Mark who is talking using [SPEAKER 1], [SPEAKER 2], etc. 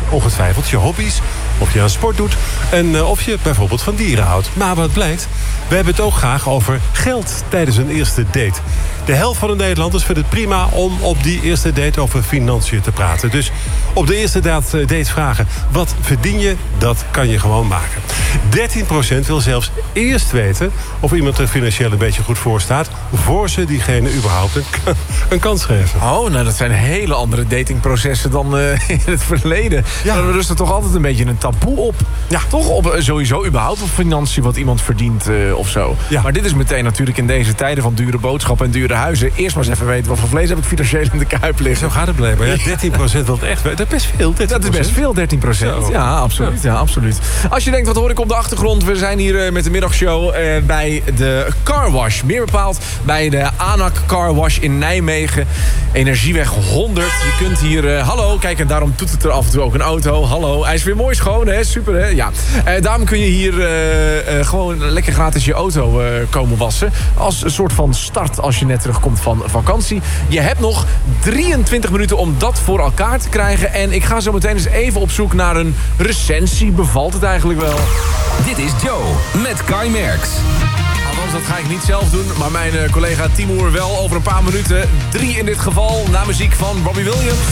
[SPEAKER 1] ongetwijfeld je hobby's, of je aan sport doet en of je bijvoorbeeld van dieren houdt. Maar wat blijkt, we hebben het ook graag over geld tijdens een eerste date. De helft van de Nederlanders vindt het prima om op die eerste date over financiën te praten. Dus op de eerste date vragen, wat verdien je? Dat kan je gewoon maken. 13% wil zelfs eerst weten of iemand er financieel een beetje goed voor staat, voor ze diegene überhaupt een kans geven.
[SPEAKER 2] Oh, nou dat zijn hele andere datingprocessen dan in het verleden. Ja. Er rust er toch altijd een beetje een taboe op. Ja. Toch op sowieso überhaupt op financiën wat iemand verdient of zo. Ja. Maar dit is meteen natuurlijk in deze tijden van dure boodschappen en dure huizen. Eerst maar eens even weten wat voor vlees heb ik financieel in de kuip liggen.
[SPEAKER 1] Zo gaat het blijven. Ja, 13% wil het echt. Dat is best veel. 13%.
[SPEAKER 2] Dat is best veel, 13%. Ja, absoluut. Ja, absoluut. Als je denkt, wat hoor ik op de achtergrond? We zijn hier met de middagshow bij de Car Wash. Meer bepaald bij de ANAC Car Wash in Nijmegen. Energieweg 100. Je kunt hier... hallo, kijk, en daarom doet het er af en toe ook een auto. Hallo, hij is weer mooi schoon, hè? Super, hè? Ja. Daarom kun je hier gewoon lekker gratis je auto komen wassen. Als een soort van start als je net terugkomt van vakantie. Je hebt nog 23 minuten om dat voor elkaar te krijgen. En ik ga zo meteen eens even op zoek naar een recensie. Bevalt het eigenlijk wel?
[SPEAKER 3] Dit is Joe met Kai Merks.
[SPEAKER 2] Althans, dat ga ik niet zelf doen. Maar mijn collega Timur wel over een paar minuten. 3 in dit geval, na muziek van Robbie Williams.